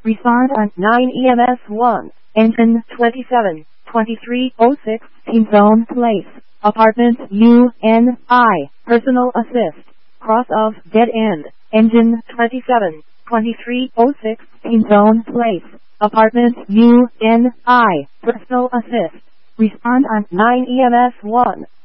Respond on 9 EMS 1, engine 272306, Team Zone Place, Apartment UNI, Personal Assist, cross of dead end, engine 272306, Team Zone Place, Apartment UNI, Personal Assist. Respond on 9 EMS 1.